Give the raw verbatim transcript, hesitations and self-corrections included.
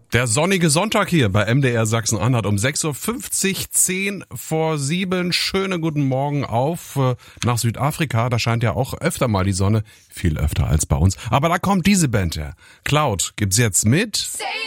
Der sonnige Sonntag hier bei M D R Sachsen-Anhalt um sechs Uhr fünfzig, zehn vor sieben. Schönen guten Morgen auf äh, nach Südafrika. Da scheint ja auch öfter mal die Sonne. Viel öfter als bei uns. Aber da kommt diese Band her. Cloud gibt's jetzt mit...